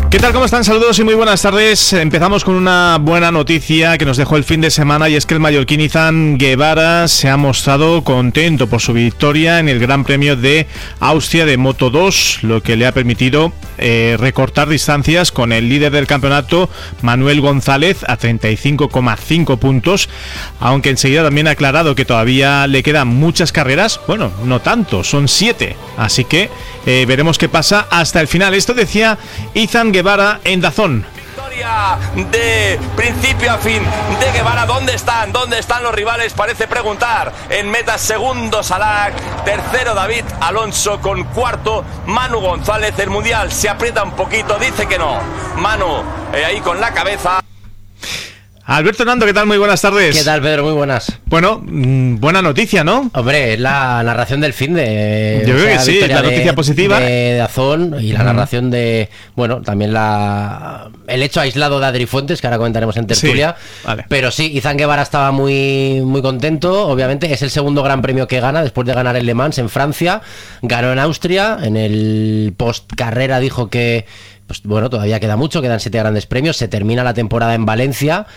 ¿Qué tal? ¿Cómo están? Saludos y muy buenas tardes. Empezamos con una buena noticia que nos dejó el fin de semana, y es que el mallorquín Izan Guevara se ha mostrado contento por su victoria en el Gran Premio de Austria de Moto2, lo que le ha permitido recortar distancias con el líder del campeonato, Manuel González, a 35,5 puntos, aunque enseguida también ha aclarado que todavía le quedan muchas carreras. Bueno, no tanto, son 7, así que veremos qué pasa hasta el final. Esto decía Izan Guevara en DAZN. Victoria de principio a fin de Guevara. ¿Dónde están? ¿Dónde están los rivales? Parece preguntar. En meta, segundo Salah, tercero David Alonso, con cuarto Manu González. El mundial se aprieta un poquito, dice que no. Manu ahí con la cabeza. Alberto Hernando, ¿qué tal? Muy buenas tardes. ¿Qué tal, Pedro? Muy buenas. Bueno, buena noticia, ¿no? Hombre, es la narración del fin de... Yo creo que sí, la noticia positiva. De DAZN, y la narración de... Bueno, también el hecho aislado de Adri Fuentes, que ahora comentaremos en tertulia. Sí, vale. Pero sí, Izan Guevara estaba muy, muy contento. Obviamente es el segundo gran premio que gana, después de ganar el Le Mans en Francia. Ganó en Austria. En el post-carrera dijo que... Pues bueno, todavía queda mucho, quedan 7 grandes premios, se termina la temporada en Valencia,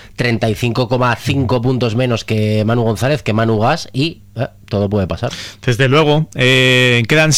35,5 puntos menos que Manu González, que Manu Gas, y todo puede pasar. Desde luego, quedan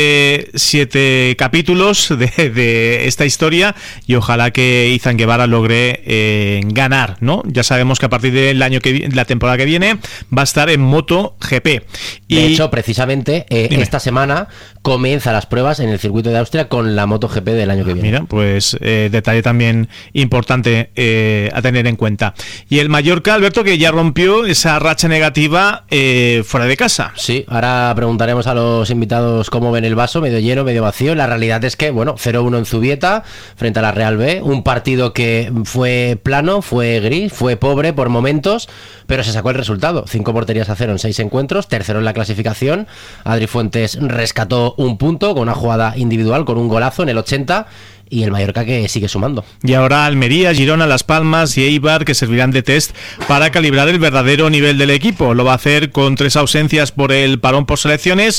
7 capítulos de esta historia, y ojalá que Izan Guevara logre ganar, ¿no? Ya sabemos que a partir del año la temporada que viene va a estar en MotoGP. De hecho, precisamente, esta semana comienza las pruebas en el circuito de Austria con la MotoGP del año que viene. Mira, pues detalle también importante a tener en cuenta. Y el Mallorca, Alberto, que ya rompió esa racha negativa fuera de casa. Sí, ahora preguntaremos a los invitados cómo ven el vaso, medio lleno, medio vacío. La realidad es que, bueno, 0-1 en Zubieta frente a la Real B, un partido que fue plano, fue gris, fue pobre por momentos, pero se sacó el resultado. 5 porterías a 0 en 6 encuentros, tercero en la clasificación. Adri Fuentes rescató un punto con una jugada individual, con un golazo en el 80, y el Mallorca que sigue sumando. Y ahora Almería, Girona, Las Palmas y Eibar, que servirán de test para calibrar el verdadero nivel del equipo. Lo va a hacer con 3 ausencias por el parón por selecciones.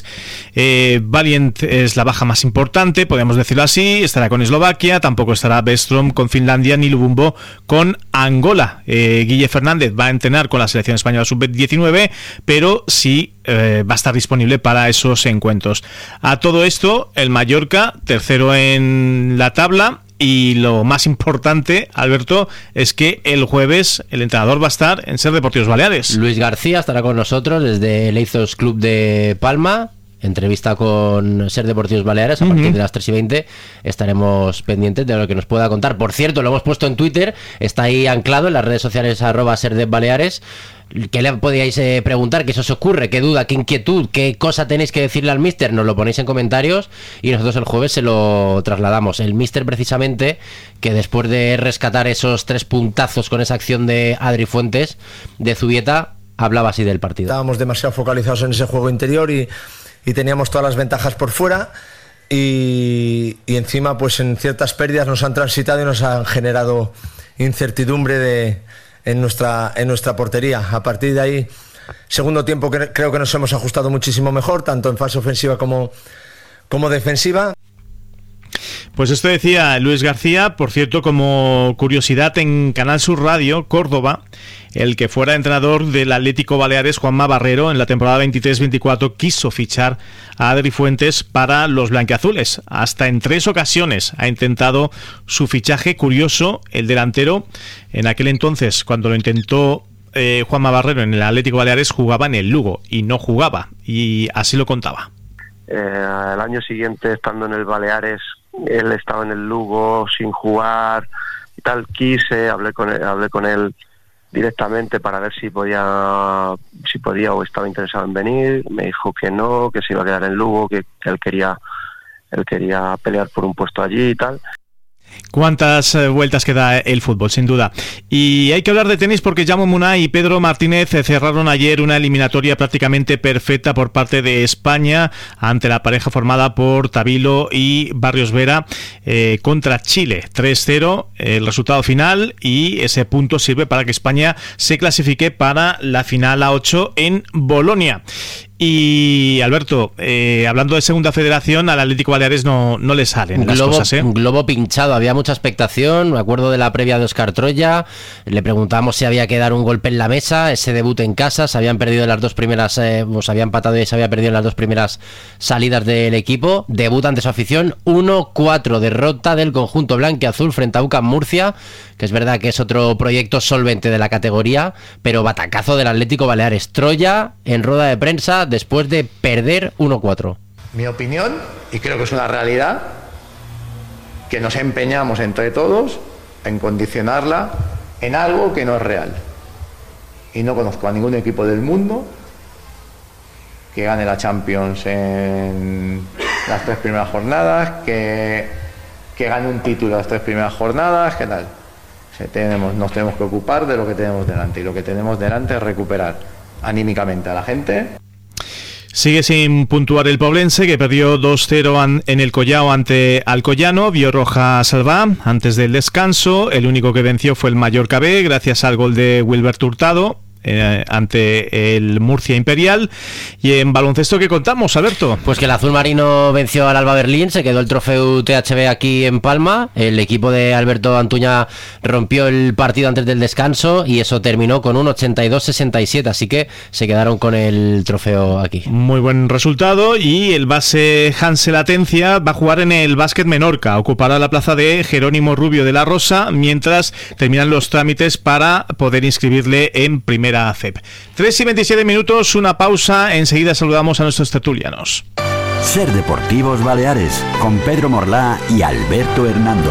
Valiant es la baja más importante, podemos decirlo así. Estará con Eslovaquia, tampoco estará Bestrom con Finlandia, ni Lubumbo con Angola. Guille Fernández va a entrenar con la selección española sub-19, pero sí va a estar disponible para esos encuentros. A todo esto, el Mallorca, tercero en la tabla, y lo más importante, Alberto, es que el jueves el entrenador va a estar en Ser Deportivos Baleares. Luis García estará con nosotros desde el Leizos Club de Palma. Entrevista con Ser Deportivos Baleares a partir de las 3:20. Estaremos pendientes de lo que nos pueda contar. Por cierto, lo hemos puesto en Twitter, está ahí anclado en las redes sociales @SerDevBaleares. ¿Qué le podíais preguntar? ¿Qué se os ocurre? ¿Qué duda? ¿Qué inquietud? ¿Qué cosa tenéis que decirle al míster? Nos lo ponéis en comentarios y nosotros el jueves se lo trasladamos. El míster, precisamente, que después de rescatar esos 3 puntazos con esa acción de Adri Fuentes de Zubieta, hablaba así del partido. Estábamos demasiado focalizados en ese juego interior y teníamos todas las ventajas por fuera, y encima pues en ciertas pérdidas nos han transitado y nos han generado incertidumbre en nuestra portería. A partir de ahí, segundo tiempo, creo que nos hemos ajustado muchísimo mejor, tanto en fase ofensiva como defensiva. Pues esto decía Luis García. Por cierto, como curiosidad, en Canal Sur Radio Córdoba, el que fuera entrenador del Atlético Baleares, Juanma Barrero, en la temporada 23-24 quiso fichar a Adri Fuentes para los blanquiazules. Hasta en 3 ocasiones ha intentado su fichaje. Curioso, el delantero, en aquel entonces, cuando lo intentó Juanma Barrero en el Atlético Baleares, jugaba en el Lugo y no jugaba, y así lo contaba. El año siguiente, estando en el Baleares, él estaba en el Lugo sin jugar y tal. Hablé con él directamente para ver si podía o estaba interesado en venir. Me dijo que no, que se iba a quedar en Lugo, que él quería pelear por un puesto allí y tal. Cuántas vueltas que da el fútbol, sin duda. Y hay que hablar de tenis porque Jaume Munar y Pedro Martínez cerraron ayer una eliminatoria prácticamente perfecta por parte de España ante la pareja formada por Tabilo y Barrios Vera contra Chile. 3-0 el resultado final, y ese punto sirve para que España se clasifique para la final A8 en Bolonia. Y Alberto, hablando de segunda federación, al Atlético Baleares no le salen las cosas, ¿eh? Un globo pinchado, había mucha expectación. Me acuerdo de la previa de Óscar Troya, le preguntábamos si había que dar un golpe en la mesa, ese debut en casa, se habían perdido en las dos primeras, se había empatado y se había perdido en las dos primeras salidas del equipo. Debut ante su afición, 1-4, derrota del conjunto blanquiazul frente a UCAM Murcia, que es verdad que es otro proyecto solvente de la categoría, pero batacazo del Atlético Baleares. Troya en rueda de prensa después de perder 1-4. Mi opinión, y creo que es una realidad, que nos empeñamos entre todos en condicionarla en algo que no es real. Y no conozco a ningún equipo del mundo que gane la Champions en las 3 primeras jornadas, que gane un título en las 3 primeras jornadas, ¿qué tal? Nos tenemos que ocupar de lo que tenemos delante, y lo que tenemos delante es recuperar anímicamente a la gente. Sigue sin puntuar el poblense, que perdió 2-0 en el Collao ante Alcoyano, vio roja Salvá antes del descanso. El único que venció fue el Mallorca B, gracias al gol de Wilbert Hurtado ante el Murcia Imperial. Y en baloncesto, ¿qué contamos, Alberto? Pues que el azul marino venció al Alba Berlín, se quedó el trofeo THB aquí en Palma. El equipo de Alberto Antuña rompió el partido antes del descanso y eso terminó con un 82-67, así que se quedaron con el trofeo aquí. Muy buen resultado. Y el base Hansel Atencia va a jugar en el Básquet Menorca, ocupará la plaza de Jerónimo Rubio de la Rosa mientras terminan los trámites para poder inscribirle en primera ACEP. 3:27, una pausa, enseguida saludamos a nuestros tertulianos. Ser Deportivos Baleares, con Pedro Morlá y Alberto Hernando.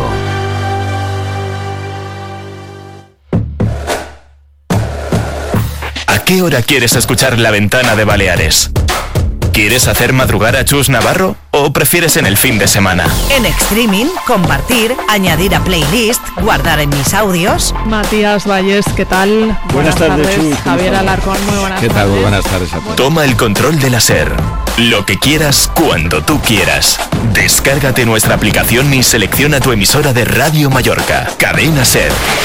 ¿A qué hora quieres escuchar La Ventana de Baleares? ¿Quieres hacer madrugar a Chus Navarro o prefieres en el fin de semana? En streaming, compartir, añadir a playlist, guardar en mis audios. Matías Valles, ¿qué tal? Buenas tardes, Chus. Javier Alarcón, muy buenas tardes. ¿Qué tal? Muy buenas tardes a todos. Toma el control de la SER. Lo que quieras, cuando tú quieras. Descárgate nuestra aplicación y selecciona tu emisora de Radio Mallorca. Cadena SER.